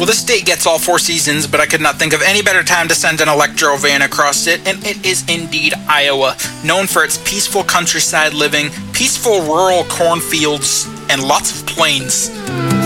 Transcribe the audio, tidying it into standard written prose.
Well, this state gets all 4 seasons, but I could not think of any better time to send an electro van across it, and it is indeed Iowa, known for its peaceful countryside living, peaceful rural cornfields, and lots of plains.